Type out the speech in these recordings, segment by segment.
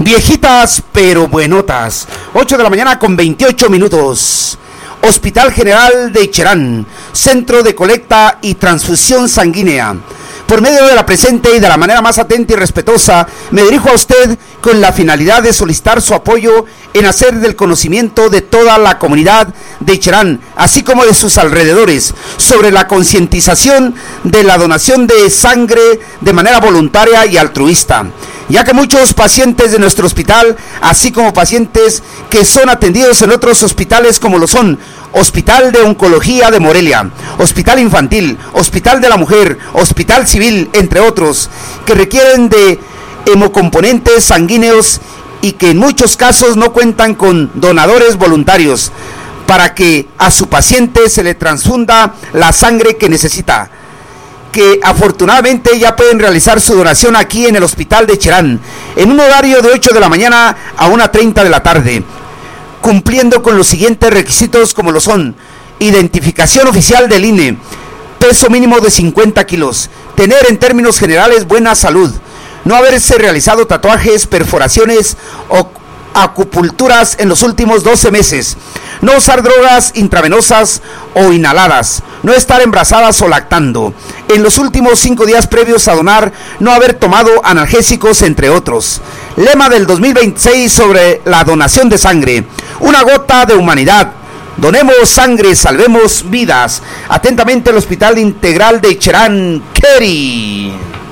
Viejitas pero buenotas. 8 de la mañana con 28 minutos. Hospital General de Cherán, Centro de Colecta y Transfusión Sanguínea. Por medio de la presente y de la manera más atenta y respetuosa, me dirijo a usted con la finalidad de solicitar su apoyo en hacer del conocimiento de toda la comunidad de Cherán, así como de sus alrededores, sobre la concientización de la donación de sangre de manera voluntaria y altruista, ya que muchos pacientes de nuestro hospital, así como pacientes que son atendidos en otros hospitales como lo son Hospital de Oncología de Morelia, Hospital Infantil, Hospital de la Mujer, Hospital Civil, entre otros, que requieren de hemocomponentes sanguíneos y que en muchos casos no cuentan con donadores voluntarios para que a su paciente se le transfunda la sangre que necesita, que afortunadamente ya pueden realizar su donación aquí en el Hospital de Cherán, en un horario de 8 de la mañana a 1:30 de la tarde, cumpliendo con los siguientes requisitos como lo son: identificación oficial del INE, peso mínimo de 50 kilos, tener en términos generales buena salud, no haberse realizado tatuajes, perforaciones o acupunturas en los últimos 12 meses, no usar drogas intravenosas o inhaladas, no estar embarazadas o lactando, en los últimos 5 días previos a donar no haber tomado analgésicos, entre otros. Lema del 2026 sobre la donación de sangre: una gota de humanidad. Donemos sangre, salvemos vidas. Atentamente, el Hospital Integral de Cherán, Keri.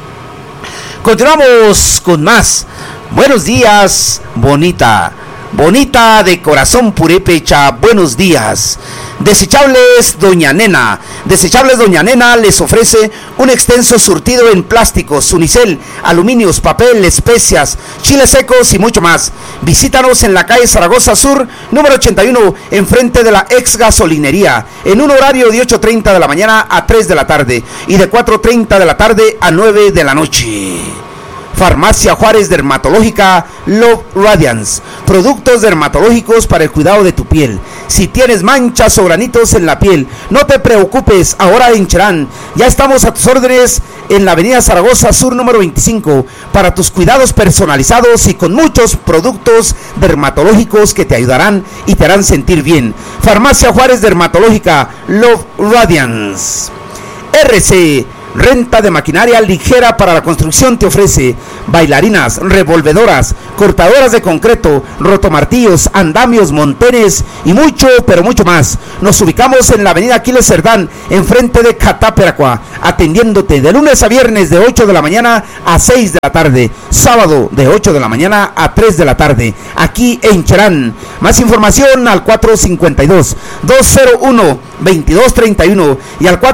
Continuamos con más. Buenos días, bonita. Bonita de corazón purépecha, buenos días. Desechables Doña Nena. Desechables Doña Nena les ofrece un extenso surtido en plásticos, unicel, aluminios, papel, especias, chiles secos y mucho más. Visítanos en la calle Zaragoza Sur, número 81, enfrente de la ex gasolinería, en un horario de 8:30 de la mañana a 3 de la tarde y de 4:30 de la tarde a 9 de la noche. Farmacia Juárez Dermatológica Love Radiance, productos dermatológicos para el cuidado de tu piel. Si tienes manchas o granitos en la piel, no te preocupes, ahora en Cherán ya estamos a tus órdenes en la avenida Zaragoza Sur número 25 para tus cuidados personalizados y con muchos productos dermatológicos que te ayudarán y te harán sentir bien. Farmacia Juárez Dermatológica Love Radiance. RC Renta de maquinaria ligera para la construcción te ofrece bailarinas, revolvedoras, cortadoras de concreto, rotomartillos, andamios, montenes y mucho, pero mucho más. Nos ubicamos en la avenida Aquiles Cerdán, enfrente de Cataperacua, atendiéndote de lunes a viernes de 8 de la mañana a 6 de la tarde, sábado de 8 de la mañana a 3 de la tarde, aquí en Cherán. Más información al 452-201-2231 y al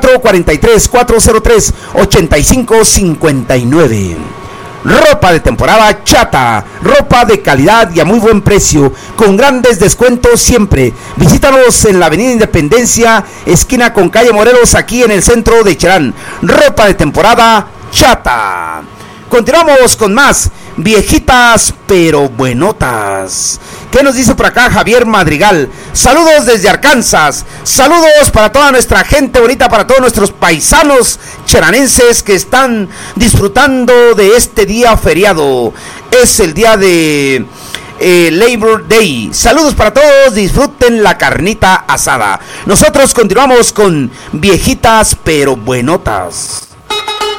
443-403-8559. Ropa de temporada Chata, ropa de calidad y a muy buen precio, con grandes descuentos siempre. Visítanos en la avenida Independencia, esquina con calle Morelos, aquí en el centro de Cherán. Ropa de temporada Chata. Continuamos con más viejitas pero buenotas. ¿Qué nos dice por acá Javier Madrigal? Saludos desde Arkansas. Saludos para toda nuestra gente bonita, para todos nuestros paisanos cheranenses que están disfrutando de este día feriado. Es el día de Labor Day. Saludos para todos, disfruten la carnita asada. Nosotros continuamos con viejitas pero buenotas.